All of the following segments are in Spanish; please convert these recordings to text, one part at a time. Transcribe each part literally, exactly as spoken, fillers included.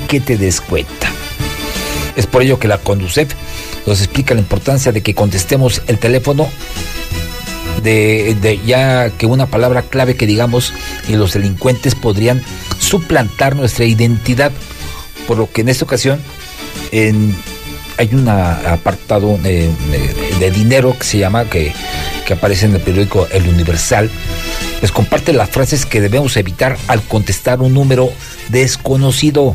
que te des cuenta. Es por ello que la Conducef nos explica la importancia de que contestemos el teléfono, de, de ya que una palabra clave que digamos y los delincuentes podrían suplantar nuestra identidad, por lo que en esta ocasión en, hay un apartado de, de, de dinero que se llama, que, que aparece en el periódico El Universal, pues comparte las frases que debemos evitar al contestar un número desconocido.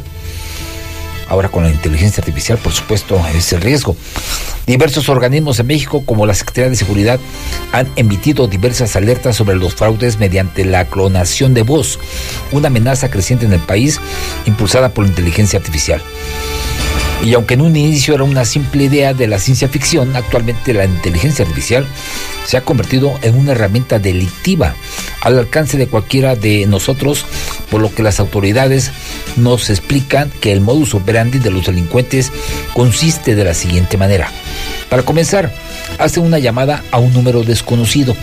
Ahora con la inteligencia artificial, por supuesto, es el riesgo. Diversos organismos en México, como la Secretaría de Seguridad, han emitido diversas alertas sobre los fraudes mediante la clonación de voz, una amenaza creciente en el país impulsada por la inteligencia artificial. Y aunque en un inicio era una simple idea de la ciencia ficción, actualmente la inteligencia artificial se ha convertido en una herramienta delictiva al alcance de cualquiera de nosotros, por lo que las autoridades nos explican que el modus operandi de los delincuentes consiste de la siguiente manera. Para comenzar, hace una llamada a un número desconocido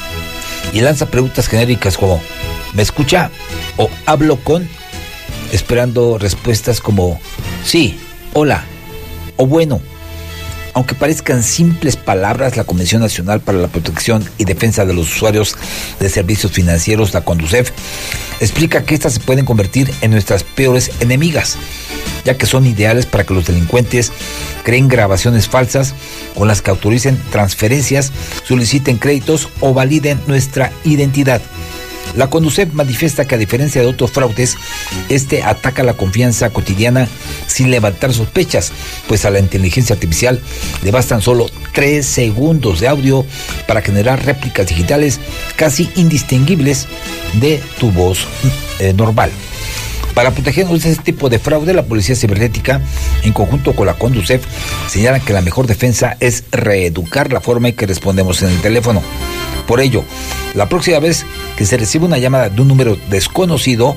y lanza preguntas genéricas como ¿me escucha? O ¿hablo con? Esperando respuestas como sí, hola o bueno. Aunque parezcan simples palabras, la Comisión Nacional para la Protección y Defensa de los Usuarios de Servicios Financieros, la Conducef, explica que estas se pueden convertir en nuestras peores enemigas, ya que son ideales para que los delincuentes creen grabaciones falsas con las que autoricen transferencias, soliciten créditos o validen nuestra identidad. La Conducef manifiesta que, a diferencia de otros fraudes, este ataca la confianza cotidiana sin levantar sospechas, pues a la inteligencia artificial le bastan solo tres segundos de audio para generar réplicas digitales casi indistinguibles de tu voz eh, normal. Para protegernos de este tipo de fraude, la Policía Cibernética, en conjunto con la Conducef, señalan que la mejor defensa es reeducar la forma en que respondemos en el teléfono. Por ello, la próxima vez que se reciba una llamada de un número desconocido,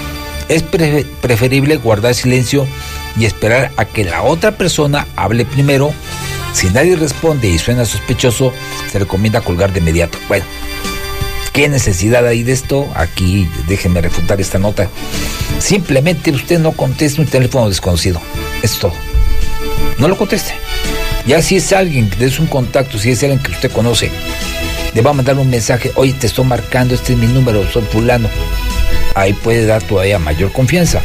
es pre- preferible guardar silencio y esperar a que la otra persona hable primero. Si nadie responde y suena sospechoso, se recomienda colgar de inmediato. Bueno, ¿qué necesidad hay de esto? Aquí déjenme refutar esta nota. Simplemente usted no conteste un teléfono desconocido. Es todo. No lo conteste. Ya si es alguien, es un contacto, si es alguien que usted conoce, le va a mandar un mensaje: oye, te estoy marcando, este es mi número, soy fulano. Ahí puede dar todavía mayor confianza.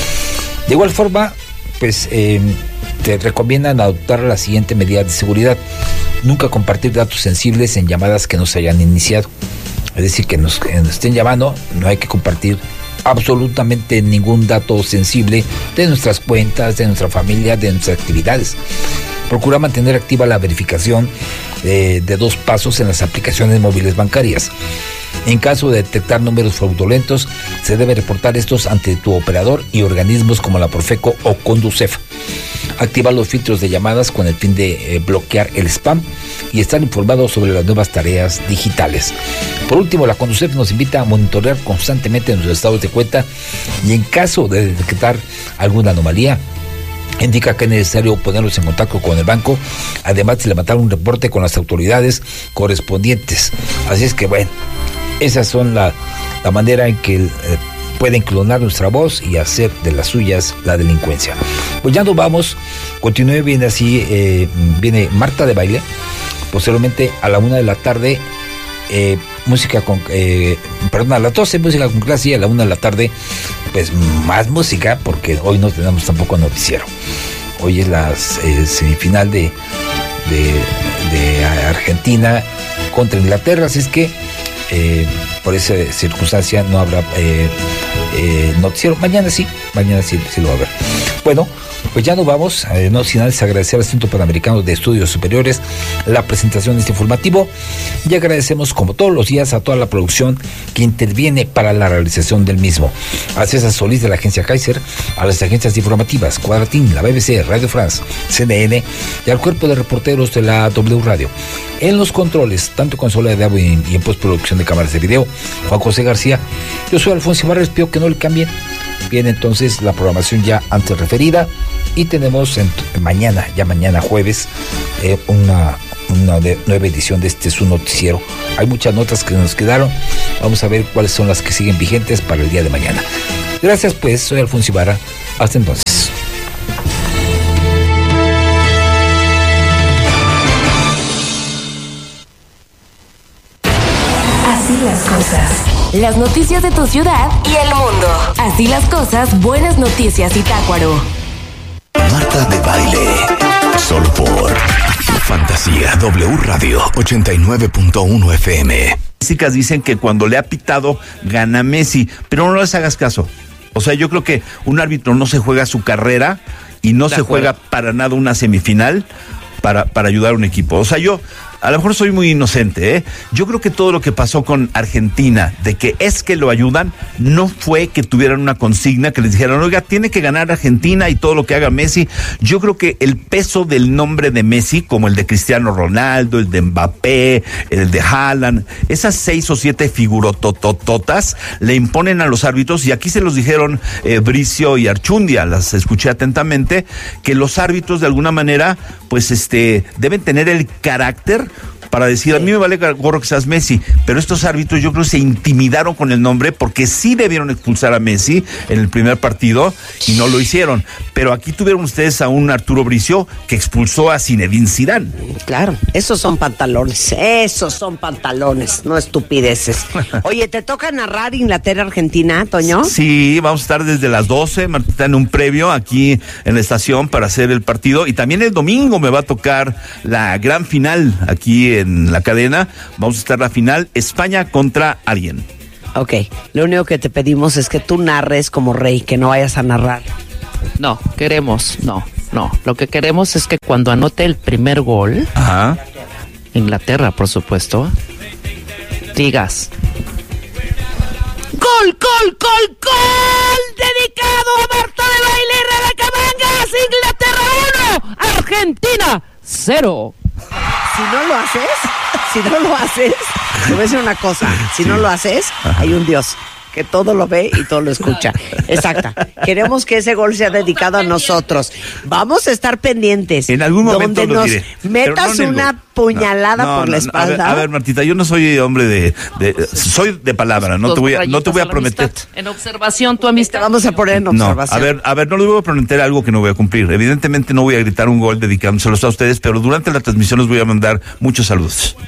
De igual forma, pues eh, te recomiendan adoptar la siguiente medida de seguridad: nunca compartir datos sensibles en llamadas que no se hayan iniciado. Es decir, que nos, que nos estén llamando, no hay que compartir absolutamente ningún dato sensible de nuestras cuentas, de nuestra familia, de nuestras actividades. Procura mantener activa la verificación eh, de dos pasos en las aplicaciones móviles bancarias. En caso de detectar números fraudulentos, se debe reportar estos ante tu operador y organismos como la Profeco o Conducef. Activar los filtros de llamadas con el fin de eh, bloquear el spam y estar informado sobre las nuevas tareas digitales. Por último, la Conducef nos invita a monitorear constantemente nuestros estados de cuenta y, en caso de detectar alguna anomalía, indica que es necesario ponerlos en contacto con el banco, además de levantar un reporte con las autoridades correspondientes. Así es que, bueno, esas son la, la manera en que eh, pueden clonar nuestra voz y hacer de las suyas la delincuencia. Pues ya nos vamos. Continúe, viene así, eh, viene Marta de Baile. Posteriormente, a la una de la tarde, eh, música con, eh, perdón, a las doce, música con clase, y a la una de la tarde, pues más música, porque hoy no tenemos tampoco noticiero. Hoy es la eh, semifinal de, de, de Argentina contra Inglaterra, así es que eh, por esa circunstancia no habrá eh, eh, noticiero. Mañana sí, mañana sí, sí lo va a haber. Bueno, pues ya nos vamos, eh, no sin antes agradecer al Centro Panamericano de Estudios Superiores la presentación de este informativo, y agradecemos como todos los días a toda la producción que interviene para la realización del mismo: a César Solís de la agencia Kaiser, a las agencias informativas Cuadratín, la B B C, Radio France, C N N y al cuerpo de reporteros de la W Radio. En los controles, tanto consola de audio y en postproducción de cámaras de video, Juan José García. Yo soy Alfonso Barres, pido que no le cambien. Viene entonces la programación ya antes referida, y tenemos en, mañana, ya mañana jueves, eh, una, una de, nueva edición de este su noticiero. Hay muchas notas que nos quedaron, vamos a ver cuáles son las que siguen vigentes para el día de mañana. Gracias, pues, soy Alfonso Ibarra. Hasta entonces. Así las cosas. Las noticias de tu ciudad y el mundo. Así las cosas, buenas noticias Zitácuaro. Marta de Baile. Solo por Fantasía W Radio ochenta y nueve punto uno F M. Chicas dicen que cuando le ha pitado gana Messi, pero no les hagas caso. O sea, yo creo que un árbitro no se juega su carrera y no se juega para nada una semifinal para, para ayudar a un equipo. O sea, yo a lo mejor soy muy inocente, ¿eh? Yo creo que todo lo que pasó con Argentina, de que es que lo ayudan, no fue que tuvieran una consigna que les dijeran, oiga, tiene que ganar Argentina y todo lo que haga Messi. Yo creo que el peso del nombre de Messi, como el de Cristiano Ronaldo, el de Mbappé, el de Haaland, esas seis o siete figurototototas le imponen a los árbitros, y aquí se los dijeron eh, Bricio y Archundia, las escuché atentamente, que los árbitros de alguna manera, pues este, deben tener el carácter para decir, a mí me vale gorro que seas Messi, pero estos árbitros yo creo que se intimidaron con el nombre, porque sí debieron expulsar a Messi en el primer partido y no lo hicieron. Pero aquí tuvieron ustedes a un Arturo Bricio que expulsó a Zinedine Zidane. Claro, esos son pantalones, esos son pantalones, no estupideces. Oye, ¿te toca narrar Inglaterra-Argentina, Toño? Sí, vamos a estar desde las doce, Martita, en un previo aquí en la estación para hacer el partido, y también el domingo me va a tocar la gran final aquí en la cadena. Vamos a estar la final, España contra alguien. Ok, lo único que te pedimos es que tú narres como rey, que no vayas a narrar. No, queremos, no, no. Lo que queremos es que cuando anote el primer gol, Ajá. Inglaterra, por supuesto, digas: ¡Gol, gol, gol, gol! Dedicado a Marta de Baile y Rebeca Mangas. Inglaterra uno, Argentina cero. Si no lo haces, si no lo haces, te voy a decir una cosa, si sí. no lo haces, Ajá. hay un Dios que todo lo ve y todo lo escucha. Exacto. Queremos que ese gol sea dedicado a nosotros. Vamos a estar pendientes. En algún momento donde lo nos diré, metas no una no, puñalada no, por no, la no, espalda. A ver, a ver, Martita, yo no soy hombre de, de soy de palabra, no te voy a, no te voy a prometer. En observación, tu amistad. Te vamos a poner en observación. No, a ver, a ver, no les voy a prometer algo que no voy a cumplir. Evidentemente no voy a gritar un gol dedicándoselo a ustedes, pero durante la transmisión les voy a mandar muchos saludos.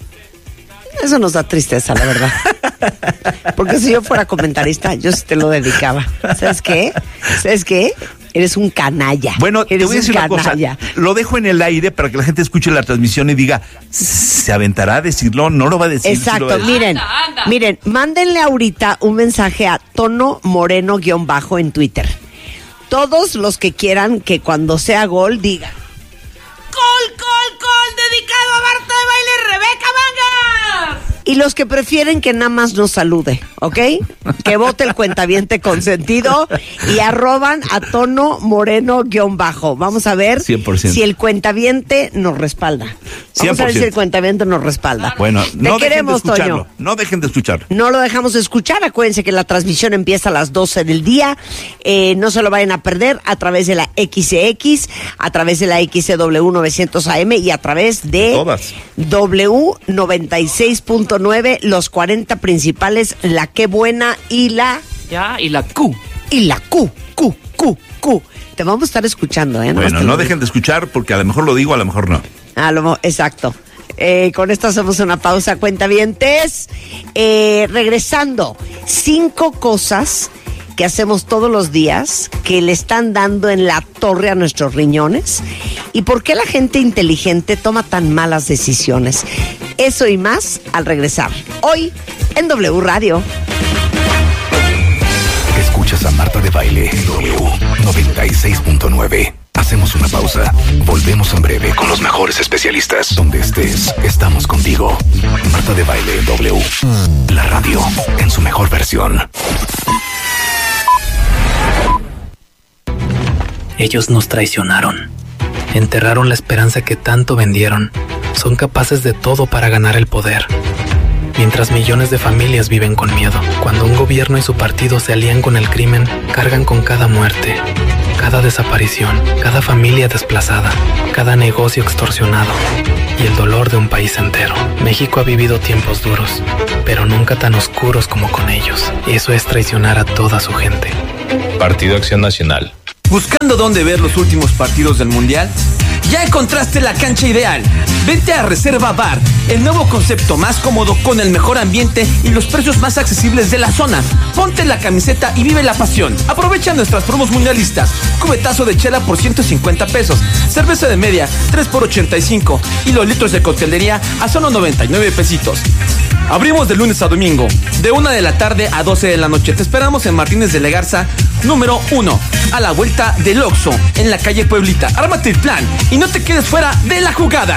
Eso nos da tristeza, la verdad. Porque si yo fuera comentarista, yo sí te lo dedicaba. ¿Sabes qué? ¿Sabes qué? Eres un canalla. Bueno, Eres te voy a decir una cosa. Lo dejo en el aire para que la gente escuche la transmisión y diga, ¿se aventará a decirlo? No lo va a decir. Exacto, si lo va a decir. miren, anda, anda. miren, mándenle ahorita un mensaje a Tono Moreno guión bajo en Twitter. Todos los que quieran que cuando sea gol digan: ¡Gol, gol, gol! Dedicado a Marta de Baile y Rebeca Mangas. Y los que prefieren que nada más nos salude, ¿ok? Que vote el cuentaviente consentido y arroban a Tono Moreno guión bajo. Vamos a ver cien por ciento. Si el cuentaviente nos respalda. Vamos cien por ciento. a ver si el cuentaviente nos respalda. Bueno, no Te queremos, dejen de escucharlo. Toño. No dejen de escucharlo. No lo dejamos de escuchar. Acuérdense que la transmisión empieza a las doce del día. Eh, no se lo vayan a perder a través de la X C X, a través de la X C W novecientos A M y a través de Todas. W noventa y seis punto nueve, los cuarenta principales, la Qué Buena y la... Ya, y la Q. Y la Q, Q, Q, Q. Te vamos a estar escuchando, ¿eh? Bueno, no dejen de escuchar porque a lo mejor lo digo, a lo mejor no. A lo mejor, exacto. Eh, con esto hacemos una pausa, cuentavientes. Eh, regresando, cinco cosas que hacemos todos los días que le están dando en la torre a nuestros riñones y por qué la gente inteligente toma tan malas decisiones. Eso y más al regresar. Hoy en W Radio. Escuchas a Marta de Baile en W noventa y seis punto nueve. Hacemos una pausa. Volvemos en breve con los mejores especialistas. Donde estés, estamos contigo. Marta de Baile en W. La radio en su mejor versión. Ellos nos traicionaron. Enterraron la esperanza que tanto vendieron. Son capaces de todo para ganar el poder. Mientras millones de familias viven con miedo. Cuando un gobierno y su partido se alían con el crimen, cargan con cada muerte. cada desaparición, cada familia desplazada, cada negocio extorsionado y el dolor de un país entero. México ha vivido tiempos duros, pero nunca tan oscuros como con ellos. Y eso es traicionar a toda su gente. Partido Acción Nacional. ¿Buscando dónde ver los últimos partidos del Mundial? Ya encontraste la cancha ideal. Vente a Reserva Bar, el nuevo concepto más cómodo con el mejor ambiente y los precios más accesibles de la zona. Ponte la camiseta y vive la pasión. Aprovecha nuestras promos mundialistas. Cubetazo de chela por ciento cincuenta pesos, cerveza de media tres por ochenta y cinco y los litros de coctelería a solo noventa y nueve pesitos. Abrimos de lunes a domingo, de una de la tarde a doce de la noche. Te esperamos en Martínez de Legarza, número uno, a la vuelta del Oxxo, en la calle Pueblita. Ármate el plan y no te quedes fuera de la jugada.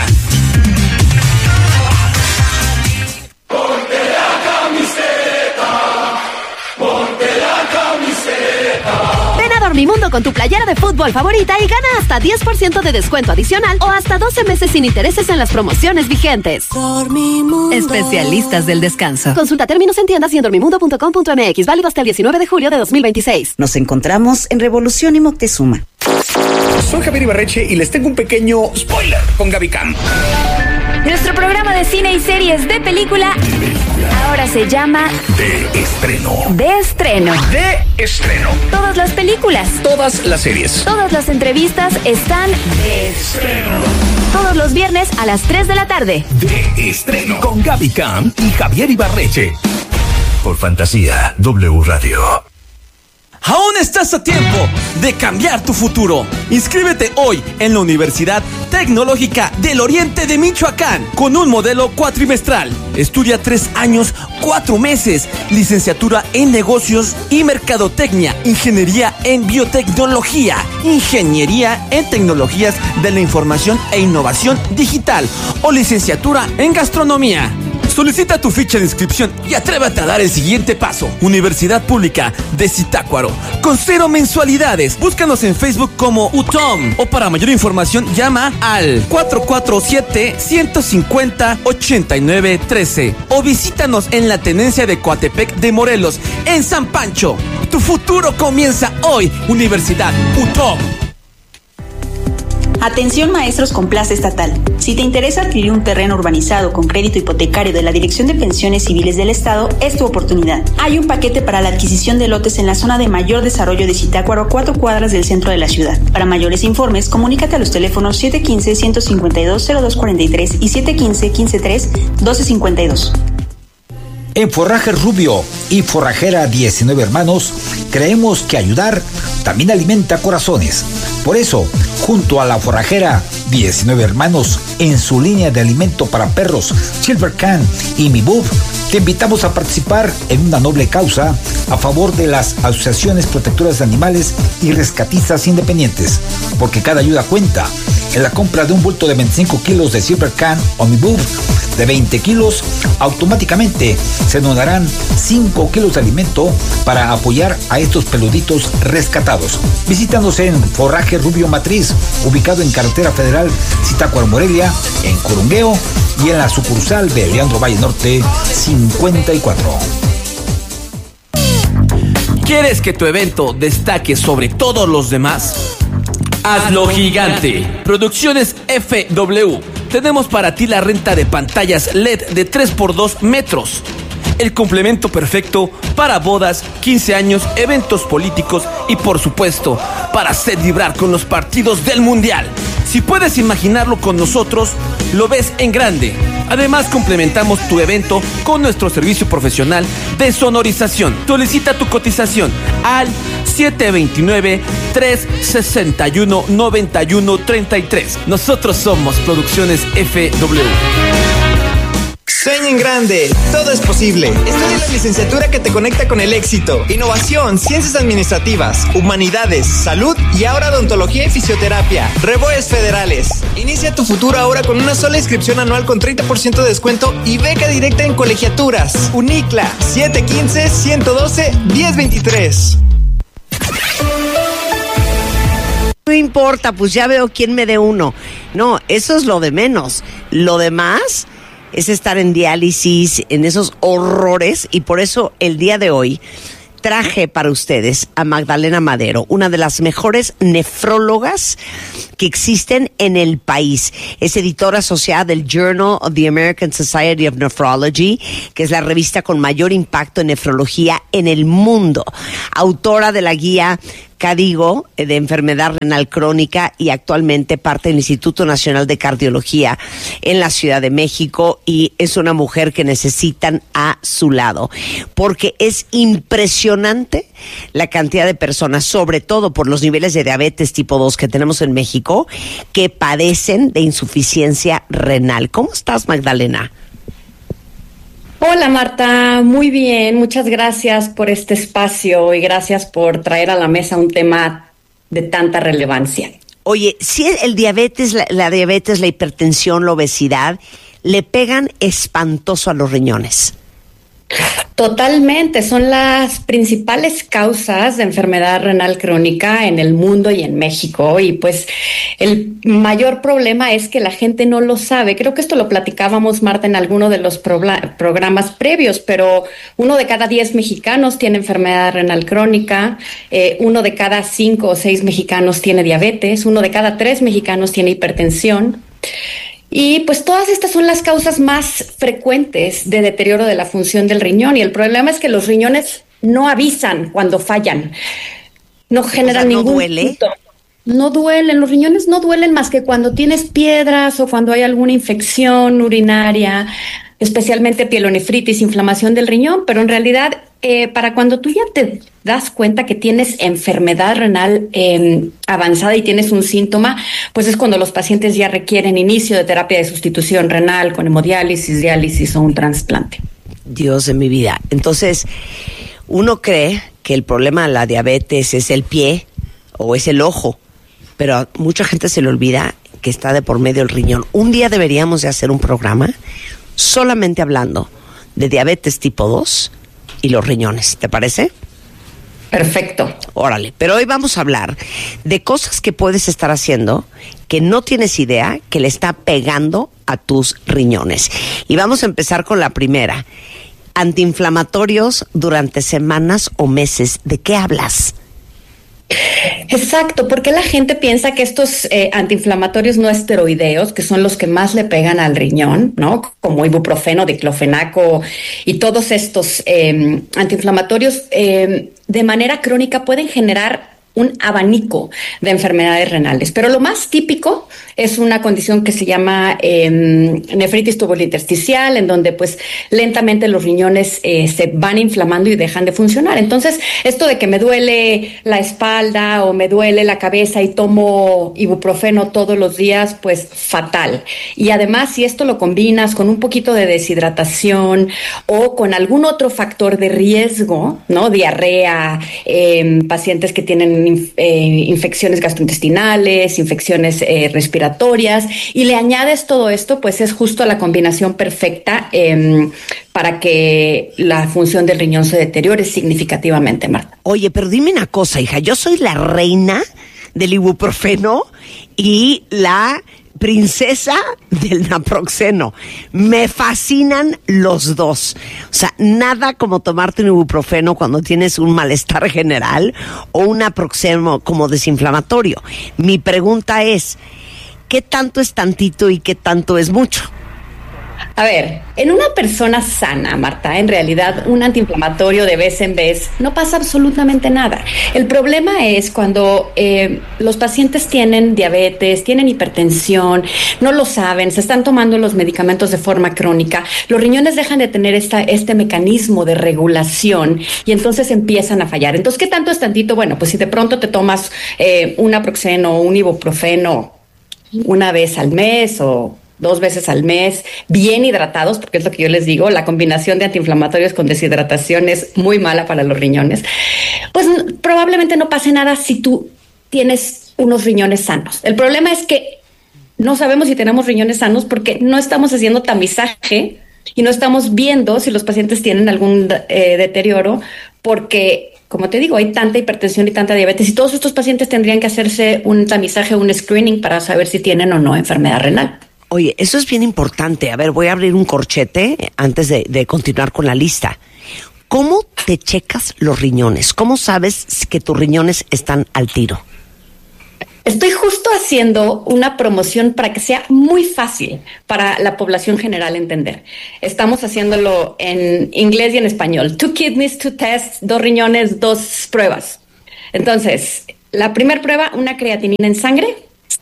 Ponte la camiseta, ponte la camiseta. Ven a Dormimundo con tu playera de fútbol favorita y gana hasta diez por ciento de descuento adicional o hasta doce meses sin intereses en las promociones vigentes. Dormimundo. Especialistas del descanso. Consulta términos en tiendas y en dormimundo punto com punto m x. Válido hasta el diecinueve de julio de dos mil veintiséis. Nos encontramos en Revolución y Moctezuma. Soy Javier Ibarreche y les tengo un pequeño spoiler con Gaby Cam. Nuestro programa de cine y series de película ahora se llama De Estreno. De Estreno. De Estreno. Todas las películas, todas las series, todas las entrevistas están de estreno. Todos los viernes a las tres de la tarde. De Estreno. Con Gaby Cam y Javier Ibarreche. Por Fantasía W Radio. Aún estás a tiempo de cambiar tu futuro. Inscríbete hoy en la Universidad Tecnológica del Oriente de Michoacán con un modelo cuatrimestral. Estudia tres años, cuatro meses, licenciatura en negocios y mercadotecnia, ingeniería en biotecnología, ingeniería en tecnologías de la información e innovación digital o licenciatura en gastronomía. Solicita tu ficha de inscripción y atrévete a dar el siguiente paso. Universidad Pública de Zitácuaro, con cero mensualidades. Búscanos en Facebook como U T O M o para mayor información llama al cuatro cuatro siete, uno cinco cero, ocho nueve uno tres o visítanos en la tenencia de Coatepec de Morelos, en San Pancho. Tu futuro comienza hoy. Universidad U T O M. Atención maestros con plaza estatal. Si te interesa adquirir un terreno urbanizado con crédito hipotecario de la Dirección de Pensiones Civiles del Estado, es tu oportunidad. Hay un paquete para la adquisición de lotes en la zona de mayor desarrollo de Zitácuaro, a cuatro cuadras del centro de la ciudad. Para mayores informes, comunícate a los teléfonos siete uno cinco, uno cinco dos, cero dos cuatro tres y siete uno cinco, uno cinco tres, doce cincuenta y dos. En Forraje Rubio y Forrajera diecinueve Hermanos, creemos que ayudar también alimenta corazones. Por eso, junto a la Forrajera diecinueve Hermanos, en su línea de alimento para perros, Silver Can y Mi Bub, te invitamos a participar en una noble causa a favor de las asociaciones protectoras de animales y rescatistas independientes, porque cada ayuda cuenta. En la compra de un bulto de veinticinco kilos de Silver Can o Mi Bub de veinte kilos, automáticamente se donarán cinco kilos de alimento para apoyar a estos peluditos rescatados. Visítanos en Forraje Rubio Matriz, ubicado en Carretera Federal Zitácuaro Morelia, en Corungueo y en la sucursal de Leandro Valle Norte cincuenta y cuatro. ¿Quieres que tu evento destaque sobre todos los demás? Hazlo gigante. Producciones F W. Tenemos para ti la renta de pantallas L E D de tres por dos metros. El complemento perfecto para bodas, quince años, eventos políticos y, por supuesto, para hacer vibrar con los partidos del Mundial. Si puedes imaginarlo con nosotros, lo ves en grande. Además, complementamos tu evento con nuestro servicio profesional de sonorización. Solicita tu cotización al siete dos nueve, tres seis uno, nueve uno tres tres. Nosotros somos Producciones F W. Sueña en grande, todo es posible. Estudia la licenciatura que te conecta con el éxito. Innovación, ciencias administrativas, humanidades, salud y ahora odontología y fisioterapia. Reboes Federales. Inicia tu futuro ahora con una sola inscripción anual con treinta por ciento de descuento y beca directa en colegiaturas. Unicla, siete uno cinco, uno uno dos, uno cero dos tres. No importa, pues ya veo quién me dé uno. No, eso es lo de menos. Lo demás es estar en diálisis, en esos horrores, y por eso el día de hoy traje para ustedes a Magdalena Madero, una de las mejores nefrólogas que existen en el país. Es editora asociada del Journal of the American Society of Nephrology, que es la revista con mayor impacto en nefrología en el mundo. Autora de la guía Cadigo de enfermedad renal crónica y actualmente parte del Instituto Nacional de Cardiología en la Ciudad de México, y es una mujer que necesitan a su lado porque es impresionante la cantidad de personas, sobre todo por los niveles de diabetes tipo dos que tenemos en México, que padecen de insuficiencia renal. ¿Cómo estás, Magdalena? Hola Marta, muy bien, muchas gracias por este espacio y gracias por traer a la mesa un tema de tanta relevancia. Oye, si el diabetes, la, la diabetes, la hipertensión, la obesidad, le pegan espantoso a los riñones. Totalmente, son las principales causas de enfermedad renal crónica en el mundo y en México, y pues el mayor problema es que la gente no lo sabe. Creo que esto lo platicábamos, Marta, en alguno de los pro- programas previos, pero uno de cada diez mexicanos tiene enfermedad renal crónica, eh, uno de cada cinco o seis mexicanos tiene diabetes, uno de cada tres mexicanos tiene hipertensión. Y pues todas estas son las causas más frecuentes de deterioro de la función del riñón, y el problema es que los riñones no avisan cuando fallan, no generan o sea, ¿no ningún duele? Punto. No duelen, los riñones no duelen más que cuando tienes piedras o cuando hay alguna infección urinaria, especialmente pielonefritis, inflamación del riñón, pero en realidad eh, para cuando tú ya te das cuenta que tienes enfermedad renal eh, avanzada y tienes un síntoma, pues es cuando los pacientes ya requieren inicio de terapia de sustitución renal con hemodiálisis, diálisis o un trasplante. Dios de mi vida. Entonces, uno cree que el problema de la diabetes es el pie o es el ojo, pero a mucha gente se le olvida que está de por medio el riñón. Un día deberíamos de hacer un programa solamente hablando de diabetes tipo dos y los riñones, ¿te parece? Perfecto. Órale, pero hoy vamos a hablar de cosas que puedes estar haciendo que no tienes idea que le está pegando a tus riñones. Y vamos a empezar con la primera. Antiinflamatorios durante semanas o meses. ¿De qué hablas? Exacto, porque la gente piensa que estos eh, antiinflamatorios no esteroideos, que son los que más le pegan al riñón, ¿no? Como ibuprofeno, diclofenaco y todos estos eh, antiinflamatorios eh, de manera crónica pueden generar un abanico de enfermedades renales. Pero lo más típico es una condición que se llama eh, nefritis tubulointersticial, en donde pues lentamente los riñones eh, se van inflamando y dejan de funcionar. Entonces, esto de que me duele la espalda o me duele la cabeza y tomo ibuprofeno todos los días, pues fatal. Y además, si esto lo combinas con un poquito de deshidratación o con algún otro factor de riesgo, ¿no? Diarrea, eh, pacientes que tienen Inf- eh, infecciones gastrointestinales, infecciones eh, respiratorias, y le añades todo esto, pues es justo la combinación perfecta eh, para que la función del riñón se deteriore significativamente, Marta. Oye, pero dime una cosa, hija, yo soy la reina del ibuprofeno y la princesa del naproxeno. Me fascinan los dos. O sea, nada como tomarte un ibuprofeno cuando tienes un malestar general o un naproxeno como desinflamatorio. Mi pregunta es, ¿qué tanto es tantito y qué tanto es mucho? A ver, en una persona sana, Marta, en realidad un antiinflamatorio de vez en vez no pasa absolutamente nada. El problema es cuando eh, los pacientes tienen diabetes, tienen hipertensión, no lo saben, se están tomando los medicamentos de forma crónica, los riñones dejan de tener esta, este mecanismo de regulación y entonces empiezan a fallar. Entonces, ¿qué tanto es tantito? Bueno, pues si de pronto te tomas eh, un naproxeno o un ibuprofeno una vez al mes o dos veces al mes, bien hidratados, porque es lo que yo les digo, la combinación de antiinflamatorios con deshidratación es muy mala para los riñones, pues probablemente no pase nada si tú tienes unos riñones sanos. El problema es que no sabemos si tenemos riñones sanos porque no estamos haciendo tamizaje y no estamos viendo si los pacientes tienen algún eh, deterioro, porque como te digo, hay tanta hipertensión y tanta diabetes y todos estos pacientes tendrían que hacerse un tamizaje, un screening para saber si tienen o no enfermedad renal. Oye, eso es bien importante. A ver, voy a abrir un corchete antes de, de continuar con la lista. ¿Cómo te checas los riñones? ¿Cómo sabes que tus riñones están al tiro? Estoy justo haciendo una promoción para que sea muy fácil para la población general entender. Estamos haciéndolo en inglés y en español. Two kidneys, two tests, dos riñones, dos pruebas. Entonces, la primera prueba, una creatinina en sangre.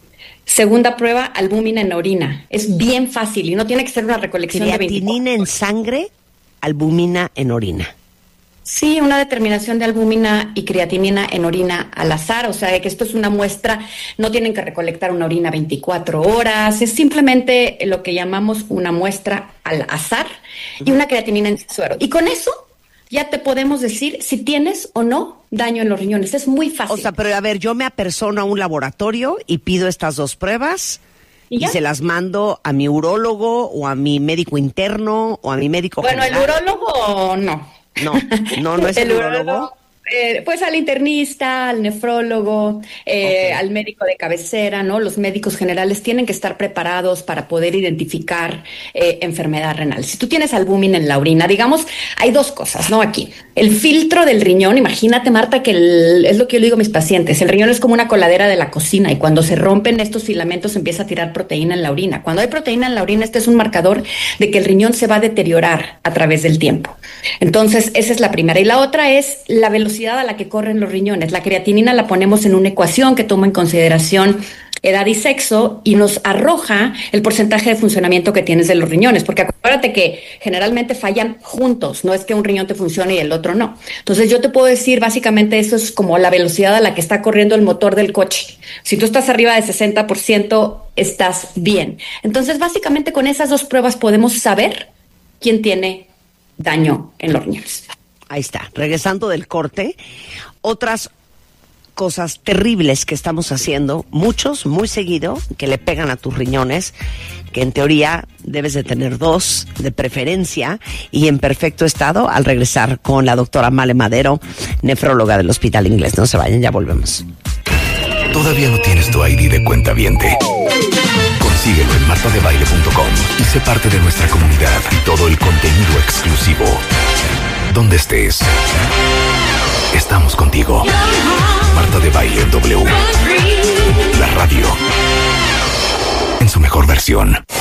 Segunda prueba, albúmina en orina. Es bien fácil y no tiene que ser una recolección de veinticuatro. Creatinina en sangre, albúmina en orina. Sí, una determinación de albúmina y creatinina en orina al azar, o sea, que esto es una muestra, no tienen que recolectar una orina veinticuatro horas, es simplemente lo que llamamos una muestra al azar y una creatinina en suero. Y con eso ya te podemos decir si tienes o no daño en los riñones, es muy fácil. O sea, pero a ver, yo me apersono a un laboratorio y pido estas dos pruebas y, y se las mando a mi urólogo o a mi médico interno o a mi médico bueno, general. Bueno, el urólogo no. No, no, no es el, el urólogo. Eh, pues al internista, al nefrólogo, eh, okay. al médico de cabecera, ¿no? Los médicos generales tienen que estar preparados para poder identificar eh, enfermedad renal. Si tú tienes albúmina en la orina, digamos, hay dos cosas, ¿no? Aquí, el filtro del riñón, imagínate, Marta, que el, es lo que yo le digo a mis pacientes, el riñón es como una coladera de la cocina y cuando se rompen estos filamentos empieza a tirar proteína en la orina. Cuando hay proteína en la orina, este es un marcador de que el riñón se va a deteriorar a través del tiempo. Entonces, esa es la primera. Y la otra es la velocidad a la que corren los riñones. La creatinina la ponemos en una ecuación que toma en consideración edad y sexo y nos arroja el porcentaje de funcionamiento que tienes de los riñones, porque acuérdate que generalmente fallan juntos, no es que un riñón te funcione y el otro no. Entonces yo te puedo decir básicamente eso es como la velocidad a la que está corriendo el motor del coche. Si tú estás arriba de sesenta por ciento, estás bien. Entonces básicamente con esas dos pruebas podemos saber quién tiene daño en los riñones. Ahí está, regresando del corte, otras cosas terribles que estamos haciendo, muchos, muy seguido, que le pegan a tus riñones, que en teoría debes de tener dos, de preferencia, y en perfecto estado, al regresar con la doctora Male Madero, nefróloga del Hospital Inglés. No se vayan, ya volvemos. ¿Todavía no tienes tu I D de cuentaviente? Consíguelo en marta de baile punto com y sé parte de nuestra comunidad y todo el contenido exclusivo. Donde estés, estamos contigo. Marta de Baile en W. La radio en su mejor versión.